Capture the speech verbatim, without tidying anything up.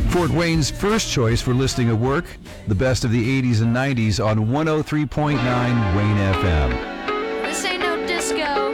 Fort Wayne's first choice for listing of work, the best of the eighties and nineties on one oh three point nine Wayne F M. This ain't no disco.